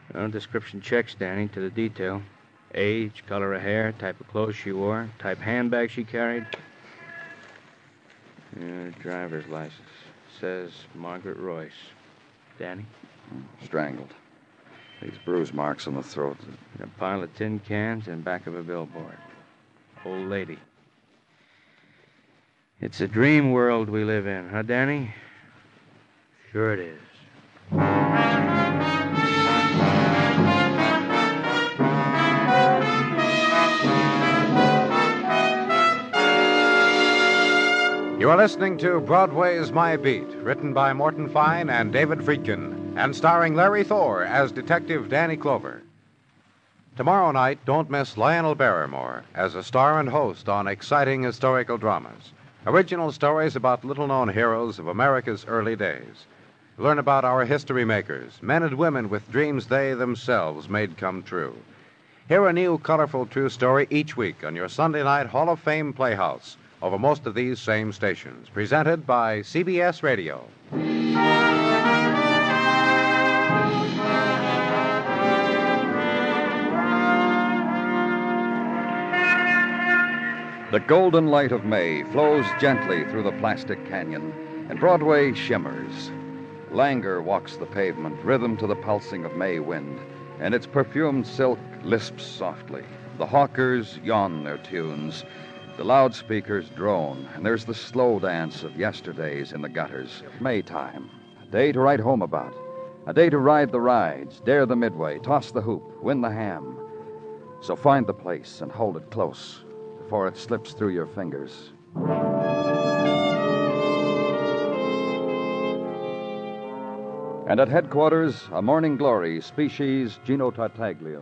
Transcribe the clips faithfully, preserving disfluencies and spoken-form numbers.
Well, description checks, Danny, to the detail. Age, color of hair, type of clothes she wore, type handbag she carried. Yeah, driver's license. Says Margaret Royce. Danny? Strangled. These bruise marks on the throat. A pile of tin cans in back of a billboard. Old lady. It's a dream world we live in, huh, Danny? Sure it is. You are listening to Broadway's My Beat, written by Morton Fine and David Friedkin, and starring Larry Thor as Detective Danny Clover. Tomorrow night, don't miss Lionel Barrymore as a star and host on exciting historical dramas. Original stories about little-known heroes of America's early days. Learn about our history makers, men and women with dreams they themselves made come true. Hear a new, colorful true story each week on your Sunday night Hall of Fame Playhouse over most of these same stations. Presented by C B S Radio. The golden light of May flows gently through the plastic canyon, and Broadway shimmers. Languor walks the pavement, rhythm to the pulsing of May wind, and its perfumed silk lisps softly. The hawkers yawn their tunes, the loudspeakers drone, and there's the slow dance of yesterdays in the gutters. Maytime, a day to write home about, a day to ride the rides, dare the midway, toss the hoop, win the ham. So find the place and hold it close before it slips through your fingers. And at headquarters, a morning glory, species Gino Tartaglia.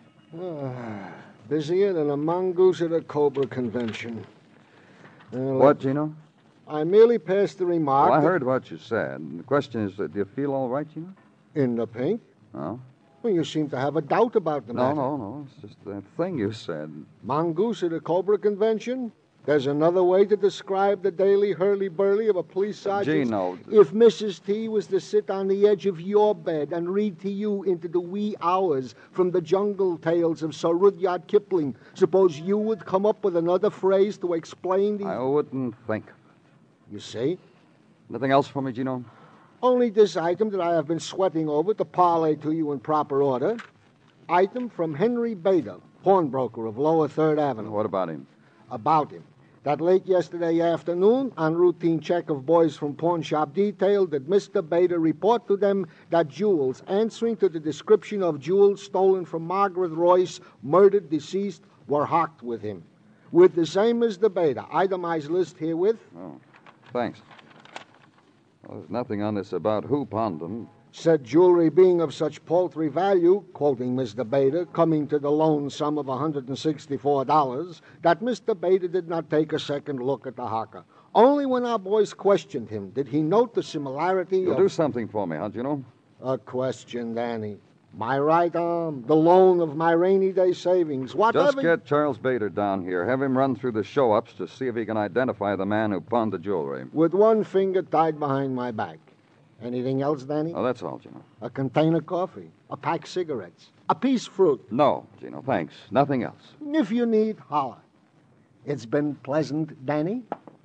Ah, busier than a mongoose at a Cobra convention. Uh, What, Gino? I merely passed the remark. Well, I that- heard what you said. The question is, uh, do you feel all right, Gino? In the pink? No? Well, you seem to have a doubt about the No, matter. no, no. It's just that thing you said. Mongoose at a Cobra convention? There's another way to describe the daily hurly-burly of a police sergeant. Gino. If Missus T was to sit on the edge of your bed and read to you into the wee hours from the jungle tales of Sir Rudyard Kipling, suppose you would come up with another phrase to explain the... I wouldn't think. You see? Nothing else for me, Gino? Only this item that I have been sweating over to parlay to you in proper order. Item from Henry Bader, pawnbroker of Lower Third Avenue. What about him? About him. That late yesterday afternoon, on routine check of boys from pawn shop detail, did Mister Bader report to them that jewels answering to the description of jewels stolen from Margaret Royce, murdered deceased, were hocked with him. With the same as the Bader. Itemized list herewith. Oh, thanks. Well, there's nothing on this about who pawned them. Said jewelry being of such paltry value, quoting Mister Bader, coming to the loan sum of one hundred sixty-four dollars, that Mister Bader did not take a second look at the hocker. Only when our boys questioned him did he note the similarity You'll of... do something for me, huh, Gino? A question, Danny. My right arm, the loan of my rainy day savings, whatever... Just get Charles Bader down here. Have him run through the show-ups to see if he can identify the man who pawned the jewelry. With one finger tied behind my back. Anything else, Danny? Oh, that's all, Gino. A container coffee, a pack of cigarettes, a piece fruit. No, Gino, thanks. Nothing else. If you need, holler. It's been pleasant, Danny.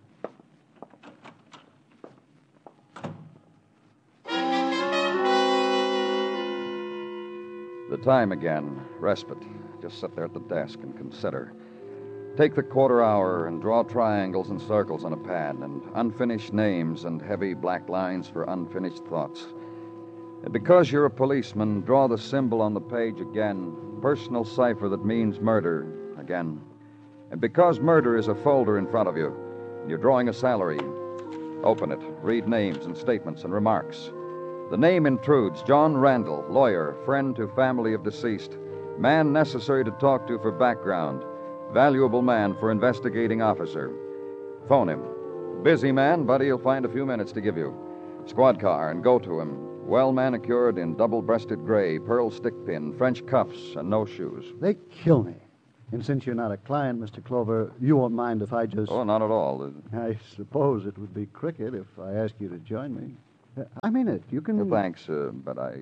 The time again. Respite. Just sit there at the desk and consider. Take the quarter hour and draw triangles and circles on a pad and unfinished names and heavy black lines for unfinished thoughts. And because you're a policeman, draw the symbol on the page again. Personal cipher that means murder again. And because murder is a folder in front of you, and you're drawing a salary, open it, read names and statements and remarks. The name intrudes: John Randall, lawyer, friend to family of deceased, man necessary to talk to for background, valuable man for investigating officer. Phone him. Busy man, but he'll find a few minutes to give you. Squad car and go to him. Well manicured in double-breasted gray, pearl stick pin, French cuffs, and no shoes. They kill me. And since you're not a client, Mister Clover, you won't mind if I just... Oh, not at all. I suppose it would be cricket if I asked you to join me. Uh, I mean it. You can... Uh, thanks, uh, but I... Uh,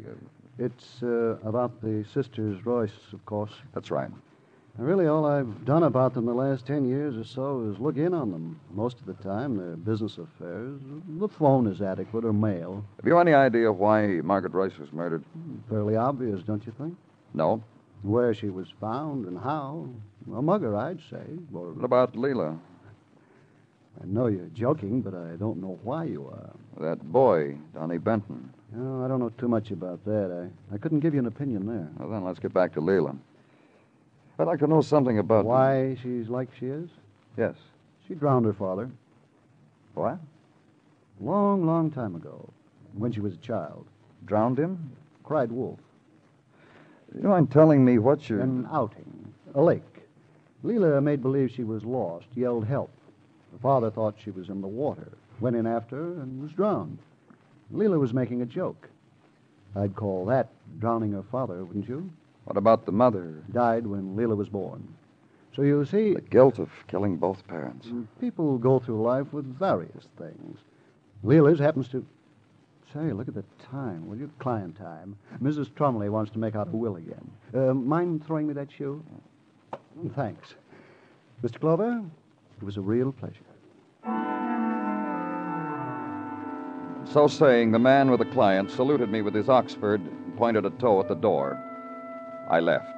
It's uh, about the sisters Royce, of course. That's right. Really, all I've done about them the last ten years or so is look in on them. Most of the time, they're business affairs. The phone is adequate or mail. Have you any idea why Margaret Royce was murdered? Fairly obvious, don't you think? No. Where she was found and how. A mugger, I'd say. Or, What about Leela? I know you're joking, but I don't know why you are. That boy, Donnie Benton. No, I don't know too much about that. I, I couldn't give you an opinion there. Well, then let's get back to Leela. I'd like to know something about... Why she's like she is? Yes. She drowned her father. What? Long, long time ago, when she was a child. Drowned him? Cried wolf. You mind telling me what you're... An outing. A lake. Leela made believe she was lost, yelled help. The father thought she was in the water, went in after her, and was drowned. Leela was making a joke. I'd call that drowning her father, wouldn't you? What about the mother? Died when Leela was born. So you see, The guilt of killing both parents. people go through life with various things. Leela's happens to... Say, look at the time, will you? Client time. Missus Trumley wants to make out a will again. Uh, mind throwing me that shoe? Thanks. Mister Clover, it was a real pleasure. So saying, the man with the client saluted me with his Oxford and pointed a toe at the door. I left.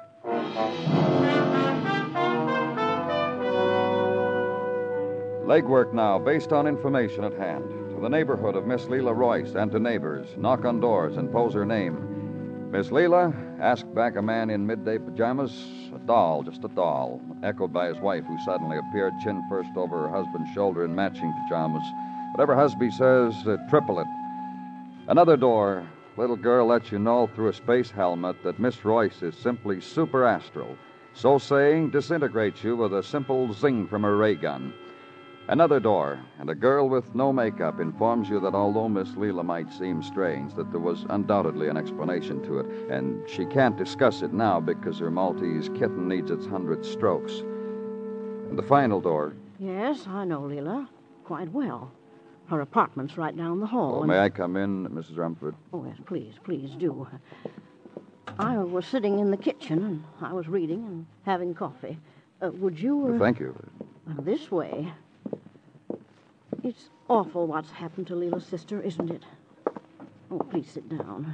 Legwork now, based on information at hand. To the neighborhood of Miss Leela Royce and to neighbors. Knock on doors and pose her name. Miss Leela, asked back a man in midday pajamas. A doll, just a doll. Echoed by his wife, who suddenly appeared chin first over her husband's shoulder in matching pajamas. Whatever husband says, uh, triple it. Another door. Little girl lets you know through a space helmet that Miss Royce is simply super astral. So saying, disintegrates you with a simple zing from her ray gun. Another door, and a girl with no makeup informs you that although Miss Leela might seem strange, that there was undoubtedly an explanation to it, and she can't discuss it now because her Maltese kitten needs its hundred strokes. And the final door. Yes, I know Leela quite well. Her apartment's right down the hall. Oh, and- may I come in, Missus Rumford? Oh, yes, please, please do. I was sitting in the kitchen, and I was reading and having coffee. Uh, would you... Uh, Well, thank you. uh, this way. It's awful what's happened to Leela's sister, isn't it? Oh, please sit down.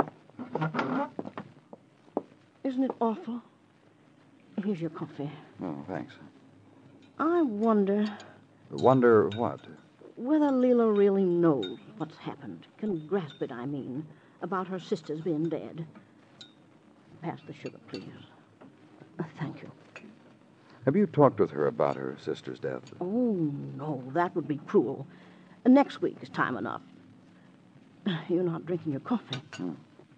Isn't it awful? Here's your coffee. Oh, thanks. I wonder Wonder what? whether Leela really knows what's happened, can grasp it, I mean, about her sisters being dead. Pass the sugar, please. Uh, thank you. Have you talked with her about her sister's death? Oh, no, that would be cruel. Uh, Next week is time enough. You're not drinking your coffee. Hmm.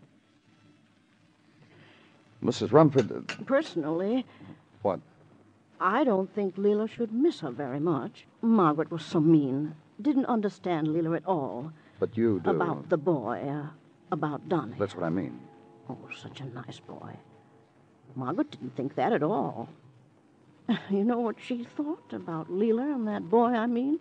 Missus Rumford, uh, Personally, what? I don't think Leela should miss her very much. Margaret was so mean. Didn't understand Leela at all. But you do. About the boy, uh, about Donnie. That's what I mean. Oh, such a nice boy. Margaret didn't think that at all. You know what she thought about Leela and that boy, I mean?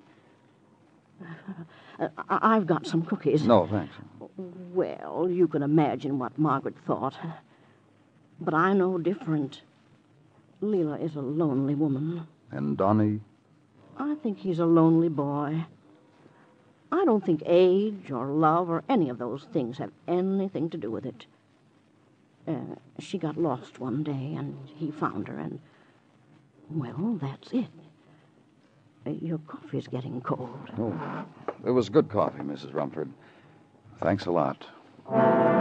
Uh, I- I've got some cookies. No, thanks. Well, you can imagine what Margaret thought. But I know different. Leela is a lonely woman. And Donnie? I think he's a lonely boy. I don't think age or love or any of those things have anything to do with it. Uh, she got lost one day, and he found her, and, well, that's it. Uh, your coffee's getting cold. Oh, it was good coffee, Missus Rumford. Thanks a lot.